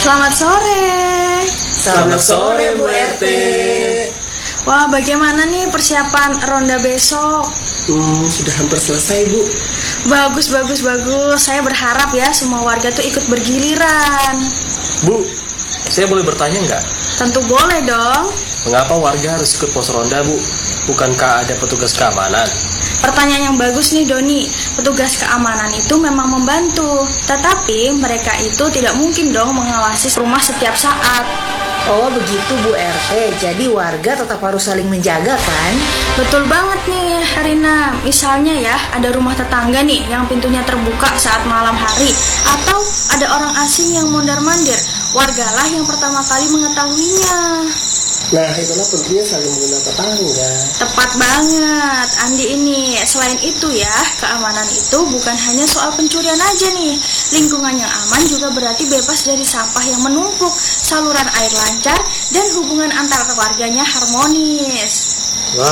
Selamat sore. Selamat sore Bu RT. Wah, bagaimana nih persiapan ronda besok? Sudah hampir selesai Bu. Bagus. Saya berharap ya semua warga tuh ikut bergiliran. Bu, saya boleh bertanya nggak? Tentu boleh dong. Mengapa warga harus ikut pos ronda, Bu? Bukankah ada petugas keamanan? Pertanyaan yang bagus nih Doni. Petugas keamanan itu memang membantu, tetapi mereka itu tidak mungkin dong mengawasi rumah setiap saat. Oh begitu Bu RT, jadi warga tetap harus saling menjaga kan? Betul banget nih Rina. Misalnya ya, ada rumah tetangga nih yang pintunya terbuka saat malam hari, atau ada orang asing yang mondar-mandir, wargalah yang pertama kali mengetahuinya. Nah, itulah pentingnya saling mengenal tetangga. Tepat banget Andi ini. Selain itu ya, keamanan itu bukan hanya soal pencurian aja nih. Lingkungan yang aman juga berarti bebas dari sampah yang menumpuk, saluran air lancar, dan hubungan antar warganya harmonis. Wah,